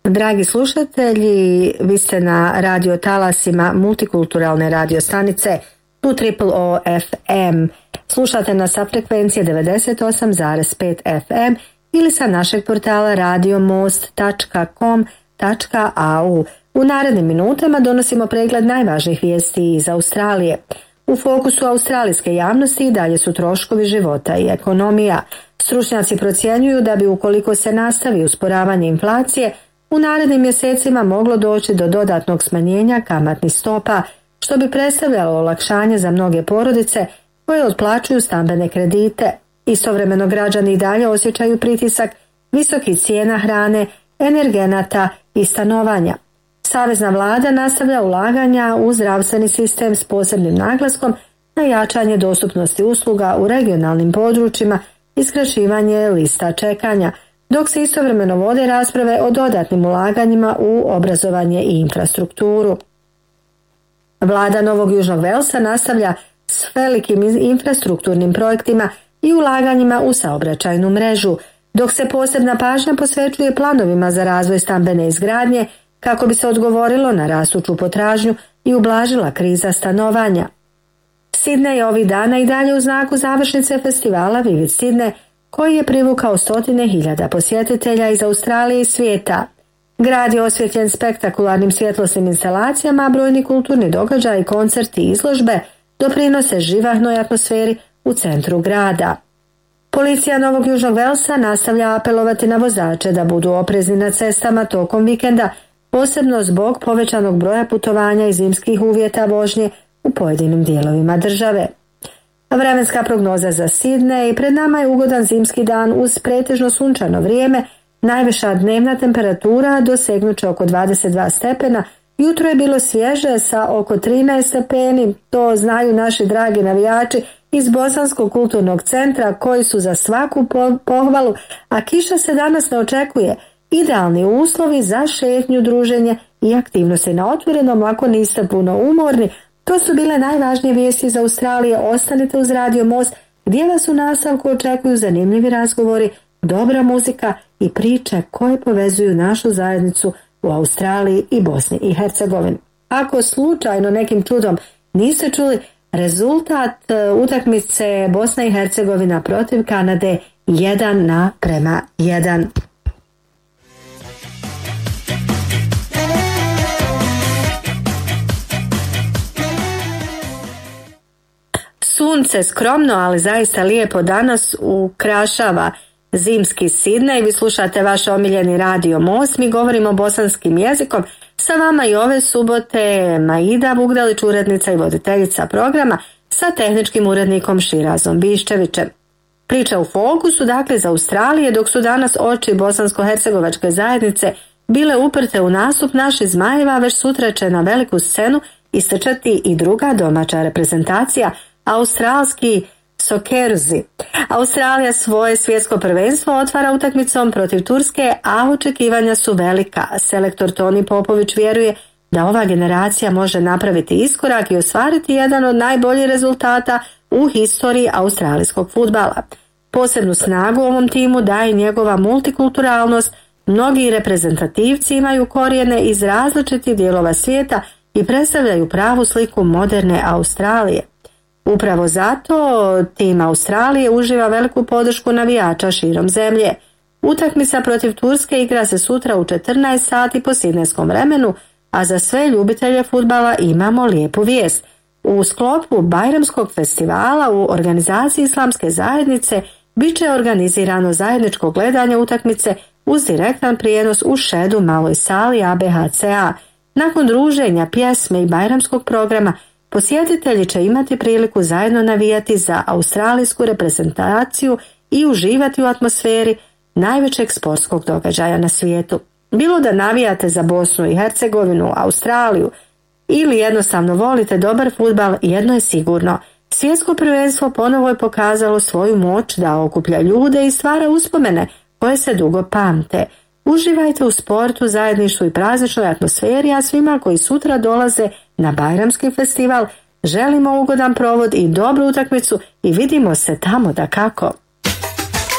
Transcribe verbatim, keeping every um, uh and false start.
Dragi slušatelji, vi ste na radio talasima multikulturalne radio stanice U triple O F M. Slušate nas sa frekvencije devedeset osam zarez pet F M ili sa našeg portala radio most tačka com tačka a u. U narednim minutama donosimo pregled najvažnijih vijesti iz Australije. U fokusu australijske javnosti dalje su troškovi života i ekonomija. Stručnjaci procjenjuju da bi, ukoliko se nastavi usporavanje inflacije, u narednim mjesecima moglo doći do dodatnog smanjenja kamatnih stopa, što bi predstavljalo olakšanje za mnoge porodice koje otplaćuju stambene kredite. Istovremeno građani i dalje osjećaju pritisak visokih cijena hrane, energenata i stanovanja. Savezna vlada nastavlja ulaganja u zdravstveni sistem s posebnim naglaskom na jačanje dostupnosti usluga u regionalnim područjima i skraćivanje lista čekanja, dok se istovremeno vode rasprave o dodatnim ulaganjima u obrazovanje i infrastrukturu. Vlada Novog Južnog Velsa nastavlja s velikim infrastrukturnim projektima i ulaganjima u saobraćajnu mrežu, dok se posebna pažnja posvećuje planovima za razvoj stambene izgradnje kako bi se odgovorilo na rastuću potražnju i ublažila kriza stanovanja. Sidney je ovih dana i dalje u znaku završnice festivala Vivid Sidney, koji je privukao stotine hiljada posjetitelja iz Australije i svijeta. Grad je osvjetljen spektakularnim svjetlosnim instalacijama, a brojni kulturni događaji, koncerti i izložbe doprinose živahnoj atmosferi u centru grada. Policija Novog Južnog Velsa nastavlja apelovati na vozače da budu oprezni na cestama tokom vikenda, posebno zbog povećanog broja putovanja i zimskih uvjeta vožnje u pojedinim dijelovima države. Vremenska prognoza za Sidney: pred nama je ugodan zimski dan uz pretežno sunčano vrijeme, najviša dnevna temperatura dosegnuće oko dvadeset dva stepena, jutro je bilo svježe sa oko trinaest stepeni, to znaju naši dragi navijači iz Bosanskog kulturnog centra koji su za svaku pohvalu, a kiša se danas ne očekuje. Idealni uslovi za šetnju, druženje i aktivnosti na otvorenom ako niste puno umorni. To su bile najvažnije vijesti iz Australije. Ostanite uz Radio Most gdje vas u nastavku očekuju zanimljivi razgovori, dobra muzika i priče koje povezuju našu zajednicu u Australiji i Bosni i Hercegovini. Ako slučajno nekim čudom niste čuli rezultat utakmice Bosna i Hercegovina protiv Kanade jedan na prema jedan. Sunce skromno, ali zaista lijepo danas ukrašava zimski Sidney. Vi slušate vaš omiljeni Radio Most. Mi govorimo bosanskim jezikom. Sa vama i ove subote Maida Vugdalić, urednica i voditeljica programa, sa tehničkim urednikom Širazom Biščevićem. Priča u fokusu, dakle, za Australije, dok su danas oči bosansko-hercegovačke zajednice bile uprte u nastup naših Zmajeva, već sutra će na veliku scenu istrčati i druga domaća reprezentacija, australski Sokerzi. Australija svoje svjetsko prvenstvo otvara utakmicom protiv Turske, a očekivanja su velika. Selektor Toni Popović vjeruje da ova generacija može napraviti iskorak i ostvariti jedan od najboljih rezultata u historiji australijskog fudbala. Posebnu snagu ovom timu daje njegova multikulturalnost. Mnogi reprezentativci imaju korijene iz različitih dijelova svijeta i predstavljaju pravu sliku moderne Australije. Upravo zato tim Australije uživa veliku podršku navijača širom zemlje. Utakmica protiv Turske igra se sutra u četrnaest sati po sidnejskom vremenu, a za sve ljubitelje fudbala imamo lijepu vijest. U sklopu Bajramskog festivala u organizaciji Islamske zajednice bit će organizirano zajedničko gledanje utakmice uz direktan prijenos u Šedu maloj sali A B H C A. Nakon druženja, pjesme i bajramskog programa, posjetitelji će imati priliku zajedno navijati za australijsku reprezentaciju i uživati u atmosferi najvećeg sportskog događaja na svijetu. Bilo da navijate za Bosnu i Hercegovinu, Australiju ili jednostavno volite dobar fudbal, jedno je sigurno. Svjetsko prvenstvo ponovo je pokazalo svoju moć da okuplja ljude i stvara uspomene koje se dugo pamte. Uživajte u sportu, zajedništvu i prazničnoj atmosferi, a svima koji sutra dolaze na Bajramski festival želimo ugodan provod i dobru utakmicu i vidimo se tamo dakako.